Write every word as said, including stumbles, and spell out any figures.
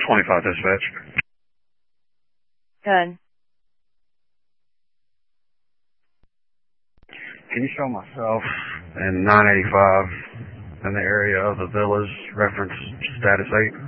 twenty-five dispatch. Good. Can you show myself in nine eighty-five in the area of the villas, reference status eight?